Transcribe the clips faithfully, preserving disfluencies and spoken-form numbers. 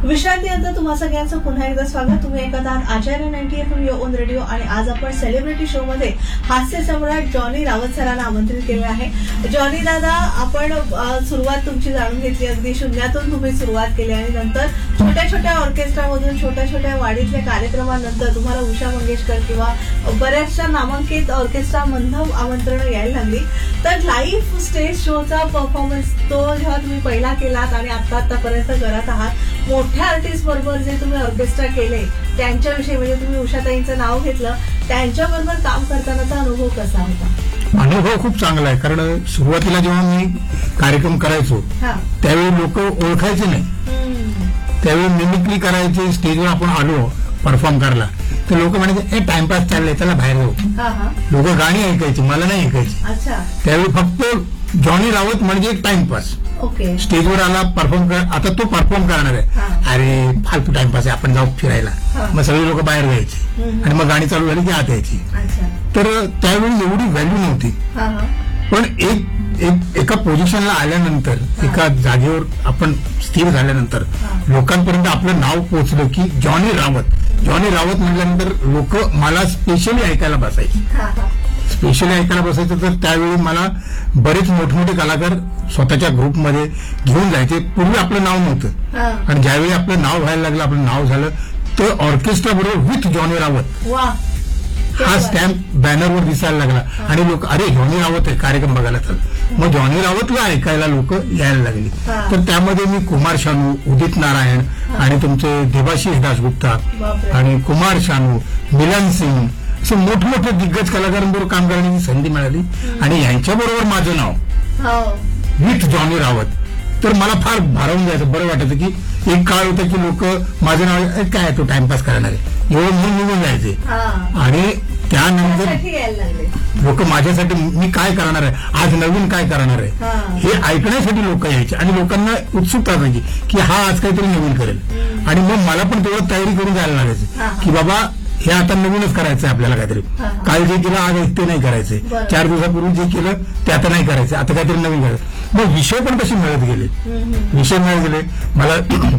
विश्रांतीनंतर तुम्हा सगळ्यांचं पुन्हा एकदा स्वागत. तुम्ही ऐकत आहात आचार्य ninety F am your on radio आणि आज आपण सेलिब्रिटी शो मध्ये हास्य सम्राट जॉनी रावत सरांना आमंत्रित केले आहे. जॉनी दादा, आपण सुरुवात तुमची जाणून घेतली. अगदी शून्यातून तुम्ही सुरुवात केली आणि नंतर छोट्या छोट्या ऑर्केस्ट्रामधून छोट्या छोट्या वाडीतल्या कार्यक्रमांनंतर तुम्हाला उषा मंगेशकर किंवा बऱ्याचशा नामांकित ऑर्केस्ट्रामधून आमंत्रण यायला लागली. तर लाईव्ह स्टेज शोचा परफॉर्मन्स तो जेव्हा तुम्ही पहिला केलात आणि आता आतापर्यंत करत आहात, मोठ्या आर्टिस्ट बरोबर जे तुम्ही ऑर्केस्ट्रा केले त्यांच्याविषयी, म्हणजे तुम्ही उषाताईंचं नाव घेतलं, त्यांच्याबरोबर काम करतानाचा अनुभव कसा होता? अनुभव खूप चांगला आहे. कारण सुरुवातीला जेव्हा मी कार्यक्रम करायचो त्यावेळी लोक ओळखायचे नाही. त्यावेळी मिमिक्री करायची, स्टेजवर आपण आलो परफॉर्म करायला तर लोक म्हणायचे, ए टाइमपास चाललंय, त्याला बाहेर जाऊ. लोक गाणी ऐकायची, मला नाही ऐकायची. त्यावेळी फक्त जॉनी रावत म्हणजे एक टाइमपास. ओके, स्टेजवर आला, परफॉर्म कर, आता तो परफॉर्म करणार आहे, अरे फालतू टाइमपास आहे, आपण जाऊ फिरायला. मग सगळे लोक बाहेर जायचे आणि मग गाणी चालू झाली की आत यायची. तर त्यावेळी एवढी व्हॅल्यू नव्हती. पण एक एक एका पोझिशनला आल्यानंतर, एका जागेवर आपण स्थिर झाल्यानंतर लोकांपर्यंत आपलं नाव पोहोचलं की जॉनी रावत. जॉनी रावत म्हटल्यानंतर लोक मला स्पेशली ऐकायला बसायचे. स्पेशली ऐकायला बसायचं तर त्यावेळी मला बरेच मोठमोठे कलाकार स्वतःच्या ग्रुपमध्ये घेऊन जायचे. पूर्वी आपलं नाव नव्हतं आणि ज्यावेळी आपलं नाव व्हायला लागलं, आपलं नाव झालं तर ऑर्केस्ट्रा बरोबर विथ जॉनी रावत हा स्टॅम्प बॅनरवर दिसायला लागला आणि लोक, अरे जॉनी रावत आहे, कार्यक्रम बघायला. तर मग जॉनी रावतला ऐकायला लोक यायला लागली. तर त्यामध्ये मी कुमार शानू, उदित नारायण आणि तुमचे देवाशीष दासगुप्ता आणि कुमार शानू, मिलन सिंग असे मोठमोठे दिग्गज कलाकारांबरोबर काम करण्याची संधी मिळाली आणि यांच्याबरोबर माझं नाव विथ जॉनी रावत. तर मला फार भारावून जायचं, बरं वाटायचं की एक काळ होता की लोक माझं नाव काय तो टाइमपास करणार आहे एवढं म्हणून निघून जायचे आणि त्यानंतर लोक माझ्यासाठी मी काय करणार आहे, आज नवीन काय करणार आहे हे ऐकण्यासाठी लोक यायचे आणि लोकांना उत्सुकता असायची की हा आज काहीतरी नवीन करेल. आणि मग मला पण तेवढं तयारी करून जायला लागायचं की बाबा हे आता नवीनच करायचंय आपल्याला, काहीतरी काल जे केलं आज ते नाही करायचंय, चार दिवसापूर्वी जे केलं ते आता नाही करायचं, आता काहीतरी नवीन करायचं. मग विषय पण कसे मिळत गेले, विषय मिळत गेले. मला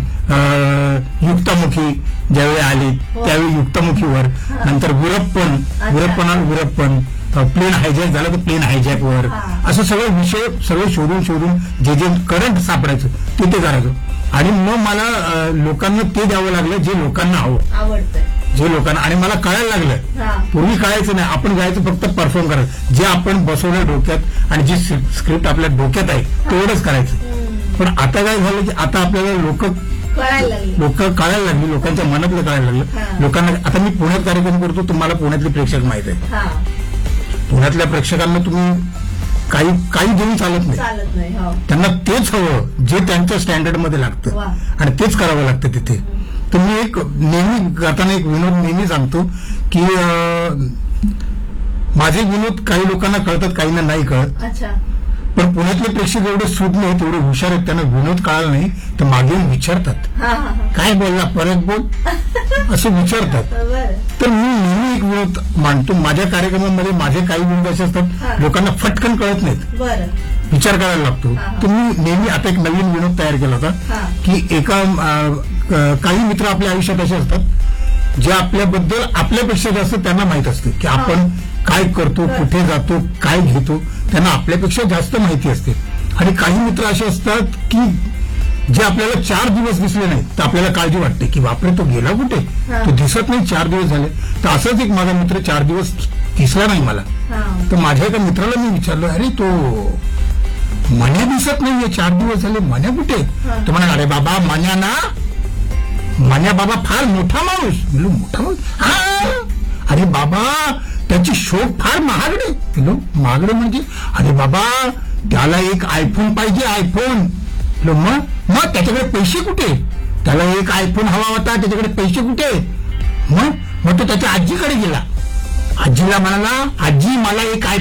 युक्तामुखी ज्यावेळी आली त्यावेळी युक्तामुखीवर, नंतर विरप्पन, विरप्पनावर विरप्पन, प्लेन हायजॅक झालं तर प्लेन हायजॅकवर, असं सगळं विषय सगळं शोधून शोधून जे जे करंट सापडायचं ते ते करायचं. आणि मग मला लोकांना ते द्यावं लागलं जे लोकांना आवडतं, जे लोकांना. आणि मला कळायला लागलं, पूर्वी कळायचं नाही, आपण जायचं फक्त परफॉर्म करायचं, जे आपण बसवलं डोक्यात आणि जी स्क्रिप्ट आपल्या डोक्यात आहे तेवढंच करायचं. पण आता काय झालं की आता आपल्याला लोक लोक कळायला लागली, लोकांच्या मनातलं कळायला लागलं. लोकांना आता मी पुण्यात कार्यक्रम करतो, तुम्हाला पुण्यातले प्रेक्षक माहित आहे. पुण्यातल्या प्रेक्षकांना तुम्ही काही काही देऊन चालत नाही, त्यांना तेच हवं जे त्यांच्या स्टँडर्डमध्ये लागतं आणि तेच करावं लागतं तिथे. तर मी एक नेहमी करताना एक विनोद नेहमी सांगतो की माझे विनोद काही लोकांना कळतात, काहींना नाही कळत. पण पुण्यातले प्रेक्षक एवढे सूट नाही, तेवढे हुशार आहेत, त्यांना विनोद कळाला नाही तर मागे विचारतात, काय बोलला परत बोल असं विचारतात. तर मी नेहमी एक विनोद मांडतो माझ्या कार्यक्रमामध्ये. माझे काही विनोद असे असतात लोकांना फटकन कळत नाहीत, विचार करायला लागतो. तर मी नेहमी आता एक नवीन विनोद तयार केला होता की एका काही मित्र आपल्या आयुष्यात असे असतात जे आपल्याबद्दल आपल्यापेक्षा जास्त त्यांना माहित असते की आपण काय करतो, कुठे जातो, काय घेतो, त्यांना आपल्यापेक्षा जास्त माहिती असते. आणि काही मित्र असे असतात की जे आपल्याला चार दिवस दिसले नाही तर आपल्याला काळजी वाटते की बापरे तो गेला कुठे, तो दिसत नाही, चार दिवस झाले. तर असंच एक माझा मित्र चार दिवस दिसला नाही मला. तर माझ्या एका मित्राला मी विचारलं, अरे तो मन्या दिसत नाहीये, चार दिवस झाले, मन्या कुठे? तर म्हणा, अरे बाबा मन्या ना, मन्या बाबा फार मोठा माणूस. म्हणलो मोठा माणूस? हा, अरे बाबा त्याची शोध फार महागडे. म्हणलो महागडे म्हणजे? अरे बाबा त्याला एक आयफोन पाहिजे, आयफोन. मग मग त्याच्याकडे पैसे कुठे? त्याला एक आयफोन हवा होता, त्याच्याकडे पैसे कुठे? मग मग तो त्याच्या आजीकडे गेला, आजीला म्हणाला, आजी मला एक